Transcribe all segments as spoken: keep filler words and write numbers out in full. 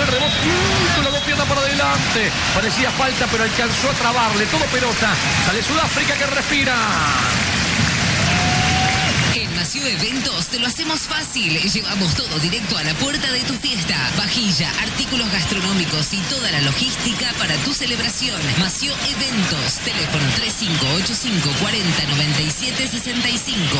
el rebote. ¡Uh! Con las dos piernas para adelante. Parecía falta, pero alcanzó a trabarle. Todo pelota. Sale Sudáfrica que respira. En Mació Eventos te lo hacemos fácil. Llevamos todo directo a la puerta de tu fiesta. Vajilla, artículos gastronómicos y toda la logística para tu celebración. Mació Eventos. Teléfono tres cinco ocho cinco, cuatro cero, nueve siete, seis cinco.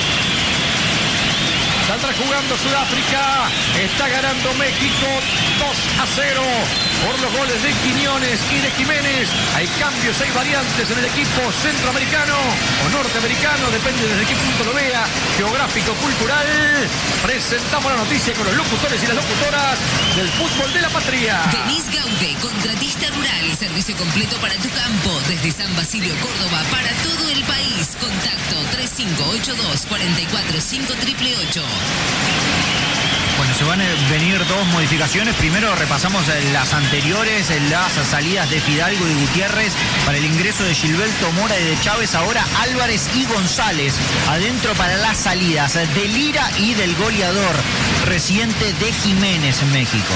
Saldrá jugando Sudáfrica. Está ganando México dos a cero por los goles de Quiñones y de Jiménez. Hay cambios, hay variantes en el equipo centroamericano o norteamericano, depende desde qué punto lo vea, geográfico, cultural. Presentamos la noticia con los locutores y las locutoras del fútbol de la patria. Denis Gaude, contratista rural, servicio completo para tu campo, desde San Basilio, Córdoba, para todo el país. Contacto tres cinco ocho dos, cuatro cuatro cinco, ocho ocho ocho. Bueno, se van a venir dos modificaciones. Primero repasamos las anteriores, las salidas de Fidalgo y Gutiérrez para el ingreso de Gilberto Mora y de Chávez. Ahora Álvarez y González adentro para las salidas de Lira y del goleador reciente de Jiménez en México.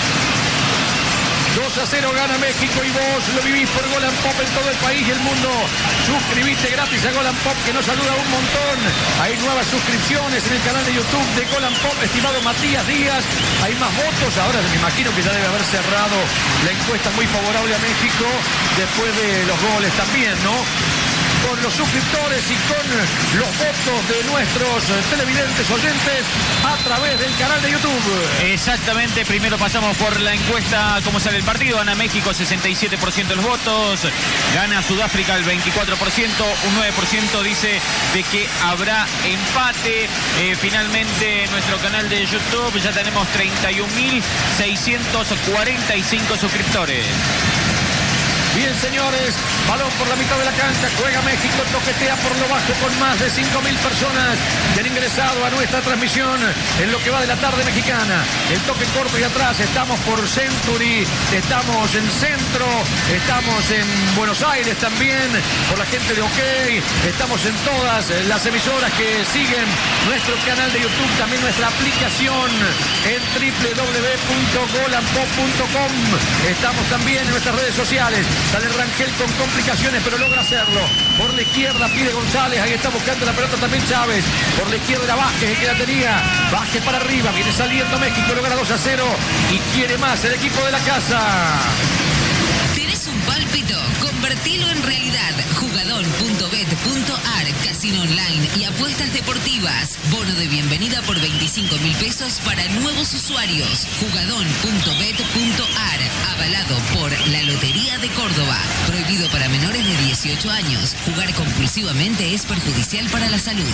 dos a cero gana México y vos lo vivís por Golan Pop en todo el país y el mundo. Suscribiste gratis a Golan Pop, que nos ayuda un montón. Hay nuevas suscripciones en el canal de YouTube de Golan Pop, estimado Matías Díaz. Hay más votos. Ahora me imagino que ya debe haber cerrado la encuesta muy favorable a México después de los goles también, ¿no? Con los suscriptores y con los votos de nuestros televidentes oyentes a través del canal de YouTube. Exactamente, primero pasamos por la encuesta, cómo sale el partido. Gana México sesenta y siete por ciento de los votos, gana Sudáfrica el veinticuatro por ciento, un nueve por ciento dice de que habrá empate. Eh, finalmente en nuestro canal de YouTube ya tenemos treinta y un mil seiscientos cuarenta y cinco suscriptores. Bien, señores, balón por la mitad de la cancha, juega México, toquetea por lo bajo con más de cinco mil personas que han ingresado a nuestra transmisión en lo que va de la tarde mexicana. El toque corto y atrás, estamos por Century, estamos en Centro, estamos en Buenos Aires también, por la gente de OK, estamos en todas las emisoras que siguen nuestro canal de YouTube, también nuestra aplicación en doble u doble u doble u punto golan pop punto com. Estamos también en nuestras redes sociales. Sale Rangel con complicaciones, pero logra hacerlo. Por la izquierda pide González, ahí está buscando la pelota también Chávez. Por la izquierda era Vázquez, el que la tenía. Vázquez para arriba, viene saliendo México, logra dos a cero y quiere más el equipo de la casa. ¿Tenés un pálpito? Convertilo en realidad. Jugadón punto bet punto ar, casino online y apuestas deportivas. Bono de bienvenida por veinticinco mil pesos para nuevos usuarios. Jugadón punto bet punto ar, avalado por la Lotería de Córdoba. Prohibido para menores de dieciocho años. Jugar compulsivamente es perjudicial para la salud.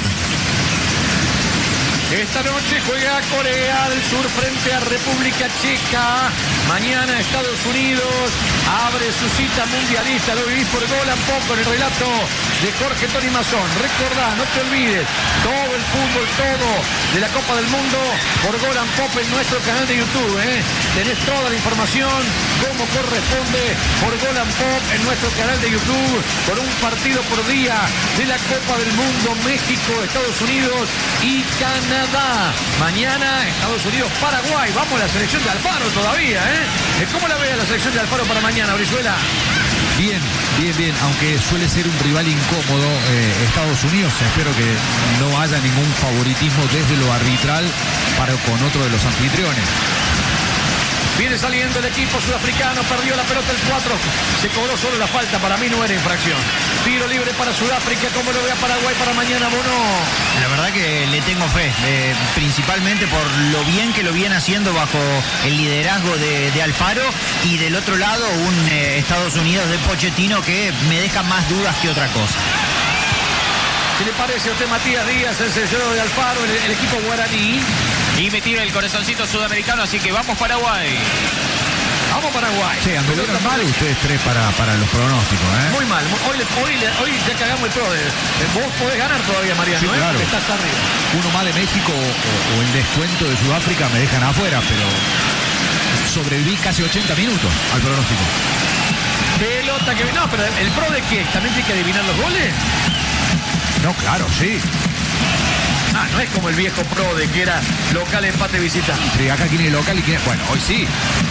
Esta noche juega Corea del Sur frente a República Checa. Mañana Estados Unidos abre su cita mundialista. Lo vivís por Golan Pop con el relato de Jorge Tony Mazón. Recordá, no te olvides, todo el fútbol, todo de la Copa del Mundo por Golan Pop en nuestro canal de YouTube. ¿eh? Tenés toda la información como corresponde por Golan Pop en nuestro canal de YouTube, por un partido por día de la Copa del Mundo, México, Estados Unidos y Canadá. Mañana Estados Unidos, Paraguay. Vamos a la selección de Alfaro todavía, ¿eh? ¿Cómo la ve la selección de Alfaro para mañana, Brizuela? Bien, bien, bien, aunque suele ser un rival incómodo eh, Estados Unidos, espero que no haya ningún favoritismo desde lo arbitral para con otro de los anfitriones. Viene saliendo el equipo sudafricano, perdió la pelota el cuatro, se cobró solo la falta, para mí no era infracción. Tiro libre para Sudáfrica, ¿cómo lo ve a Paraguay para mañana, Bono? La verdad que le tengo fe, eh, principalmente por lo bien que lo viene haciendo bajo el liderazgo de, de Alfaro, y del otro lado un eh, Estados Unidos de Pochettino que me deja más dudas que otra cosa. ¿Qué le parece a usted, Matías Díaz, el seleccionado de Alfaro, el, el equipo guaraní? Y me tira el corazoncito sudamericano, así que vamos Paraguay. Vamos Paraguay. Sí, anduvieron mal ustedes tres para, para los pronósticos, ¿eh? Muy mal. Hoy, hoy, hoy ya cagamos el pro. De, vos podés ganar todavía, Mariano, sí, ¿eh? claro. Porque estás arriba. Uno más de México o, o el descuento de Sudáfrica me dejan afuera, pero sobreviví casi ochenta minutos al pronóstico. Pelota que... No, pero ¿el pro de qué? ¿También tiene que adivinar los goles? No, claro, sí. Ah, no es como el viejo pro de que era local, empate, visita. Sí, acá quién es local y quién es... Bueno, hoy sí.